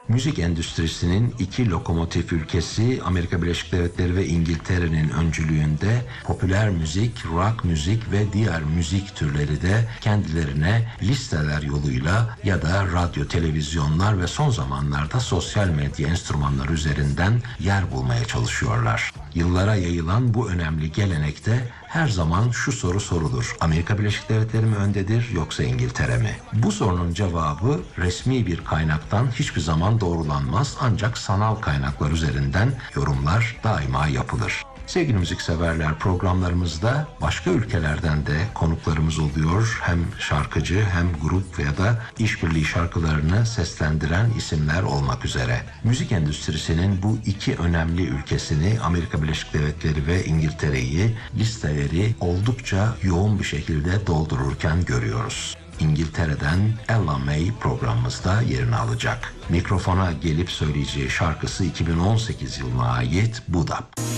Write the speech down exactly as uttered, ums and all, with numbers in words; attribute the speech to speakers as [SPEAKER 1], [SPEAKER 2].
[SPEAKER 1] Müzik endüstrisinin iki lokomotif ülkesi Amerika Birleşik Devletleri ve İngiltere'nin öncülüğünde popüler müzik, rock müzik ve diğer müzik türleri de kendilerine listeler yoluyla ya da radyo, televizyonlar ve son zamanlarda sosyal medya enstrümanları üzerinden yer bulmaya çalışıyorlar. Yıllara yayılan bu önemli gelenekte her zaman şu soru sorulur: Amerika Birleşik Devletleri mi öndedir yoksa İngiltere mi? Bu sorunun cevabı resmi bir kaynaktan hiçbir zaman doğrulanmaz, ancak sanal kaynaklar üzerinden yorumlar daima yapılır. Sevgili müzikseverler, programlarımızda başka ülkelerden de konuklarımız oluyor. Hem şarkıcı hem grup ya da işbirliği şarkılarını seslendiren isimler olmak üzere. Müzik endüstrisinin bu iki önemli ülkesini, Amerika Birleşik Devletleri ve İngiltere'yi, listeleri oldukça yoğun bir şekilde doldururken görüyoruz. İngiltere'den Ella May programımızda yerini alacak. Mikrofona gelip söyleyeceği şarkısı iki bin on sekiz yılına ait Buddha.